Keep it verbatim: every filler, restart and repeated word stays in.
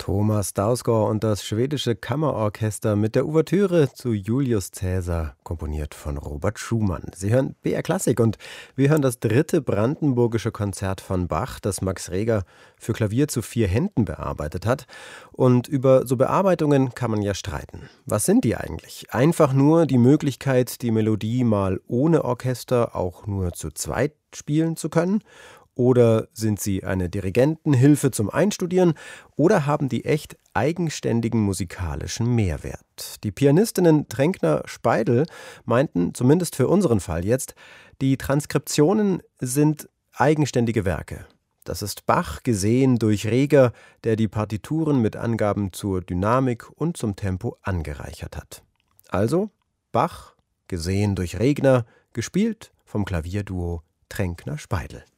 Thomas Dausgaard und das schwedische Kammerorchester mit der Ouvertüre zu Julius Caesar, komponiert von Robert Schumann. Sie hören B R Klassik und wir hören das dritte brandenburgische Konzert von Bach, das Max Reger für Klavier zu vier Händen bearbeitet hat. Und über so Bearbeitungen kann man ja streiten. Was sind die eigentlich? Einfach nur die Möglichkeit, die Melodie mal ohne Orchester auch nur zu zweit spielen zu können? Oder sind sie eine Dirigentenhilfe zum Einstudieren? Oder haben die echt eigenständigen musikalischen Mehrwert? Die Pianistinnen Tränkner-Speidel meinten, zumindest für unseren Fall jetzt, die Transkriptionen sind eigenständige Werke. Das ist Bach gesehen durch Reger, der die Partituren mit Angaben zur Dynamik und zum Tempo angereichert hat. Also Bach gesehen durch Regner, gespielt vom Klavierduo Tränkner-Speidel.